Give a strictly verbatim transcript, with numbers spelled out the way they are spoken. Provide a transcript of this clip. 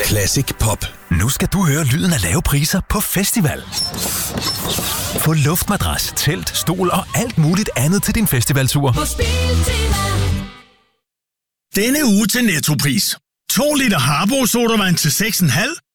Classic Pop. Nu skal du høre lyden af lave priser på festival. Få luftmadras, telt, stol og alt muligt andet til din festivaltur. På Spiltema. Denne uge til Nettopris. to liter Harbo sodavand til seks komma fem